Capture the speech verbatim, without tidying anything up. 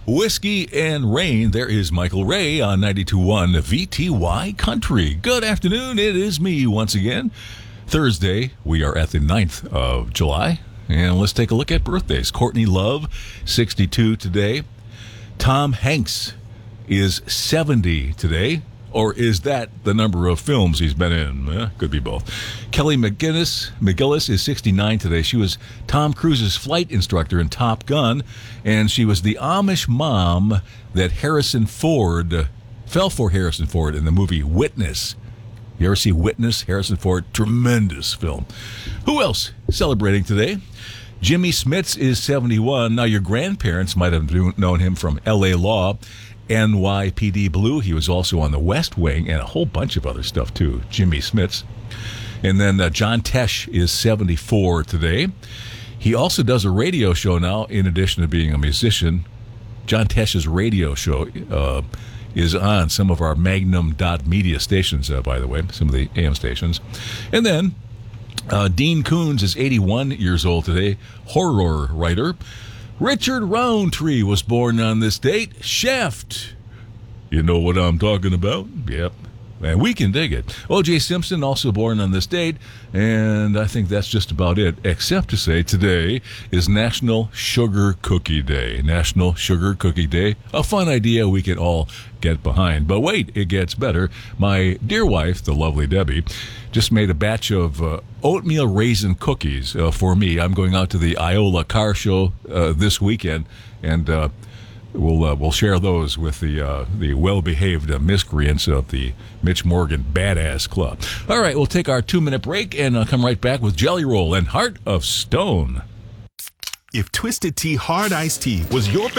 Whiskey and Rain. There is Michael Ray on ninety-two point one V T Y Country. Good afternoon. It is me once again. Thursday, we are at the ninth of July. And let's take a look at birthdays. Courtney Love, sixty-two today. Tom Hanks is seventy today. Or is that the number of films he's been in? Eh, could be both. Kelly McGinnis, McGillis is sixty-nine today. She was Tom Cruise's flight instructor in Top Gun, and she was the Amish mom that Harrison Ford, fell for Harrison Ford in the movie Witness. You ever see Witness? Harrison Ford, tremendous film. Who else celebrating today? Jimmy Smits is seventy-one. Now, your grandparents might have known him from L A Law, N Y P D Blue. He was also on The West Wing and a whole bunch of other stuff, too. Jimmy Smits. And then uh, John Tesh is seventy-four today. He also does a radio show now, in addition to being a musician. John Tesh's radio show uh, is on some of our Magnum dot media stations, uh, by the way, some of the A M stations. And then uh, Dean Koontz is eighty-one years old today, horror writer. Richard Roundtree was born on this date. Shaft. You know what I'm talking about? Yep. And we can dig it. O J Simpson, also born on this date. And I think that's just about it, except to say today is National Sugar Cookie Day. National Sugar Cookie Day. A fun idea we can all get behind. But wait, it gets better. My dear wife, the lovely Debbie, just made a batch of uh, oatmeal raisin cookies uh, for me. I'm going out to the Iola Car Show uh, this weekend, and uh, we'll uh, we'll share those with the uh, the well-behaved uh, miscreants of the Mitch Morgan Badass Club. All right, we'll take our two-minute break and uh, come right back with Jelly Roll and Heart of Stone. If Twisted Tea Hard Iced Tea was your